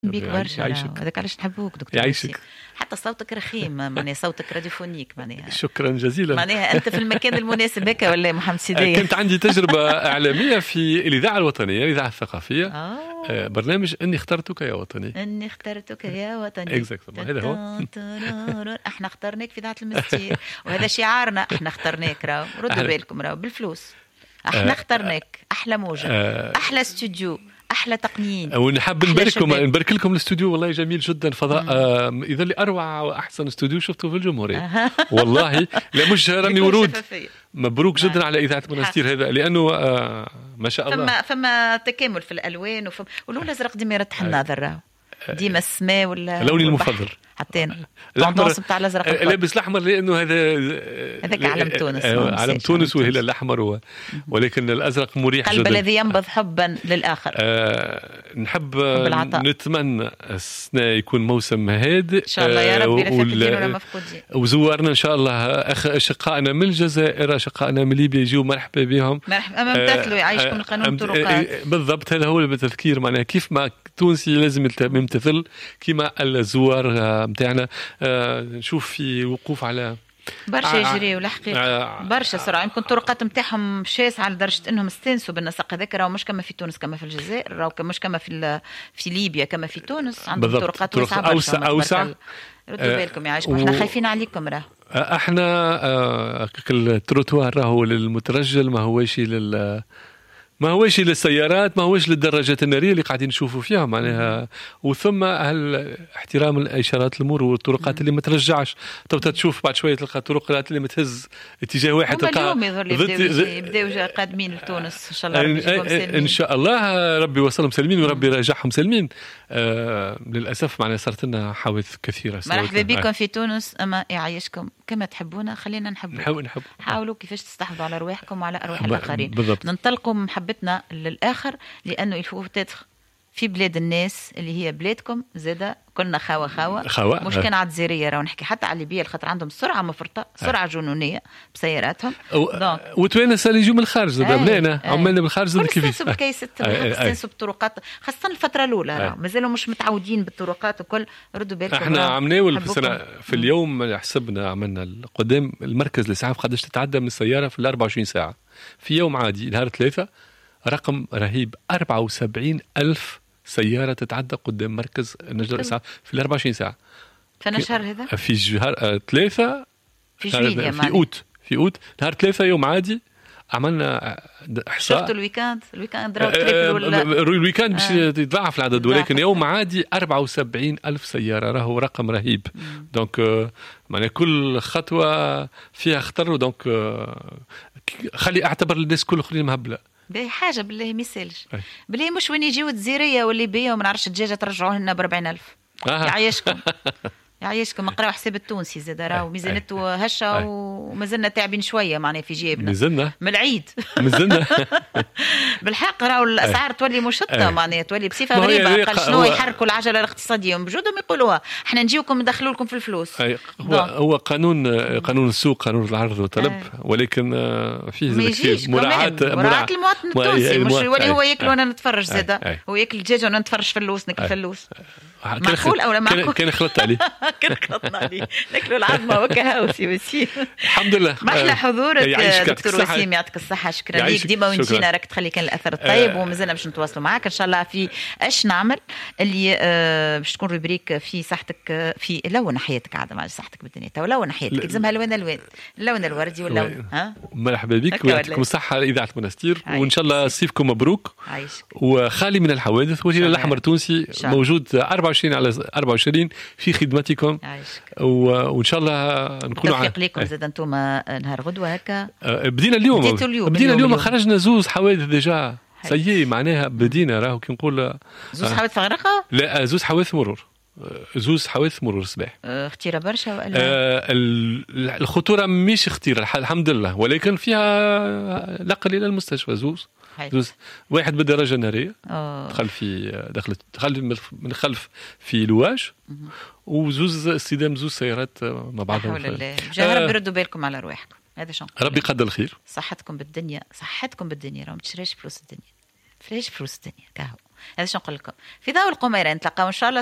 بيك برشا يعيشك. هذاك علاش نحبوك دكتور يعيشك. ياسين. حتى صوتك رخيم معناها صوتك راديوفونيك معناها شكرا جزيلا. معناها انت في المكان المناسب هكا ولا محمد سيدي؟ كنت عندي تجربة إعلامية في الإذاعة الوطنية، الإذاعة الثقافية. برنامج إني اخترتك يا وطني. إني اخترتك يا وطني. هذا هو. احنا اخترناك في إذاعة المستير وهذا شعارنا. احنا اخترناك راهو ردوا بالكم راهو بالفلوس. احنا اخترناك. أحلى موجة، أحلى استوديو، احلى تقنيين. ونحب نبارك لكم الاستوديو، والله جميل جدا. فضاء اذا لي اروع واحسن استوديو شفته في الجمهوريه والله. لا مش راني ورود. مبروك جدا على اذاعه منستير هذا، لانه ما شاء الله فما تكامل في الالوان واللون الازرق ديما يرتح النظر راهو. ديما السماء ولا لوني المفضل حتى الاحمر بتاع الازرق. لابس الاحمر لانه هذاك علم تونس. علم تونس والهلال الاحمر ولكن الازرق مريح قلب جدا. الذي ينبض حبا للاخر. نحب نتمنى السنه يكون موسم هادئ ان شاء الله يا رب. لا فاتدين ولا مفقودين. وزوارنا ان شاء الله اشقائنا من الجزائر، اشقائنا من ليبيا يجوا مرحبا بهم. مرحبا. امتثلوا يعيشكم القانون الطرقات. بالضبط هذا هو التذكير معناها كيف ما تونسي لازم يمتثل كيما الزوار متاعنا. نشوف في وقوف على برشا يجري والحقيقة برشا سرعة. يمكن الطرقات متاعهم شاسعة لدرجة انهم استنسوا بالنسق هذاك. راهو مش كما في تونس كما في الجزائر، راهو مش كما في ليبيا كما في تونس. عندهم طرقات اوسع. ردوا بالكم يعيشكم. احنا خايفين عليكم راه. احنا التروتوار راهو للمترجل، ما هوش للسيارات، ما هوش للدراجات النارية اللي قاعدين نشوفوا فيها معناها. وثم احترام الاشارات المرور والطرقات اللي ما ترجعش. تشوف بعد شويه تلقى طرقات اللي متهز اتجاه واحد. تلقى اليوم يظهر لي يبداو قادمين لتونس ان شاء الله ربي يجيبهم سالمين. ان شاء الله ربي يوصلهم سالمين وربي يرجعهم سالمين. للاسف معناها صارت لنا حوادث كثيره. مرحبا بكم في تونس، اما يعيشكم كما تحبونا. خلينا نحب حاولوا كيفاش تستحفظوا على ارواحكم وعلى ارواح الاخرين. ننطلقوا محبتنا للاخر، لانه الفو في بلاد الناس اللي هي بلادكم زاده كنا خاوة مش كان عالجزائريه. راهو نحكي حتى على ليبيا الخاطر عندهم سرعه مفرطه، سرعه جنونيه بسياراتهم. وتوانس اللي يجوا من الخارج زاد بلينا عمالنا بالخارج زاد كيفاش يستنسوا بكيسة يستنسوا بالطرقات، خاصه الفتره الاولى مازالوا مش متعودين بالطرقات وكل. ردوا بالكم. احنا عملناه في اليوم حسبنا عملنا قدام المركز الاسعاف قداش تتعدى من السياره في 24 ساعه. في يوم عادي نهار 3 رقم رهيب 74,000 سيارة تتعدى قدام مركز النجدة الإسعاف في 24 ساعة. كان شهر هذا؟ في شهر 3 في أوت نهار 3 يوم عادي عملنا إحصاء. شفتوا الويكاند راهو تريبل ولا الويكاند باش يتضاعف العدد، ولكن يوم عادي 74,000 سيارة راهو رقم رهيب. دونك معناها كل خطوة فيها خطر. دونك خلي اعتبر الناس كل اخرين مهبله. باهي حاجه بالله ما يسالش. بالله مش وين يجيو الجزائريه والليبيه وما نعرفش الدجاجه ترجعوه لنا ب 40,000. يعيشكم نقراو حساب التونسي زاد راهو ميزانته هشه ومازلنا تعبين شويه معناها في جيبنا. مازلنا من العيد مازلنا بالحق راهو الاسعار تولي مشطه معناها تولي بصفه غريبه. قال شنو يحركوا العجله الاقتصاديه بجودهم يقولوها احنا نجيوكم ندخلوا لكم في الفلوس. هو قانون السوق، قانون العرض والطلب. ولكن فيه كثير مراعاه المواطن التونسي. مش يولي هو ياكل وانا نتفرج زاد. هو ياكل الدجاج وانا نتفرج فلوس ناكل فلوس. معقول او لا معقول؟ كان خلطت عليه خلطنا عليه ناكلوا العظمه وكهاوسي وسيم. الحمد لله. محلى حضورك دكتور وسيم، يعطيك الصحه. شكرا لك ديما ونجينا راك تخلي كان الاثر الطيب. ومازلنا باش نتواصلوا معاك ان شاء الله في اش نعمل اللي باش تكون روبريك في صحتك في لون حياتك. عاد مع صحتك بالدنيا تو لون حياتك لازمها الوان اللون الوردي واللون مرحبا بك ويعطيكم الصحه اذاعه منستير. وان شاء الله صيفكم مبروك وخالي من الحوادث. والهلال الاحمر التونسي موجود 24/24 في خدمتكم. وان شاء الله نكونوا توفيق لكم زاد انتم نهار غدوه هكا. بدينا اليوم خرجنا زوز حوادث ديجا سيء معناها. بدينا راهو كي نقول زوز حوادث غرقه. لا زوز حوادث مرور صباح. خطيره برشا ولا الخطوره مش خطيره الحمد لله، ولكن فيها نقل الى المستشفى. زوز واحد بالدراجه الناريه دخل من خلف في لواج، وزوز اصطدام زوز سيارات مع بعضهم. حول الله. ربي ردوا بالكم على رواحكم. هذا شنو ربي قدر الخير. صحتكم بالدنيا راه ما تشريش فلوس الدنيا. فيش فلوس الدنيا كهو. هذا شو نقول لكم في ضوء القميرة، نتلاقاو ان شاء الله